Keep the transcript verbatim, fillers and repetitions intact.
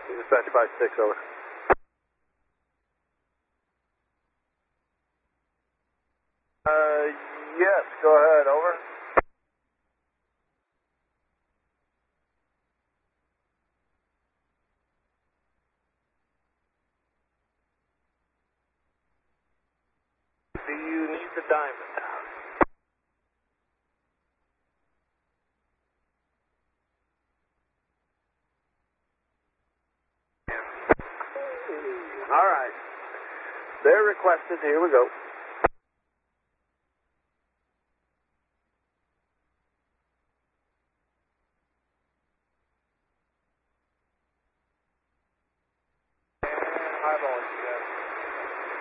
Dispatch five six, over. Uh, yes, go ahead, over. Do you need the diamond? All right. They're requested. Here we go.